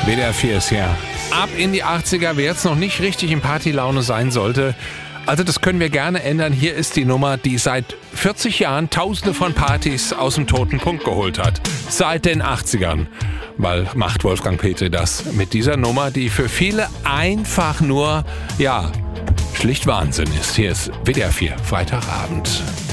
WDR 4 ist hier. Ab in die 80er, wer jetzt noch nicht richtig in Partylaune sein sollte. Also das können wir gerne ändern. Hier ist die Nummer, die seit 40 Jahren Tausende von Partys aus dem toten Punkt geholt hat. Seit den 80ern. Weil macht Wolfgang Petri das mit dieser Nummer, die für viele einfach nur, schlicht Wahnsinn ist. Hier ist WDR 4, Freitagabend.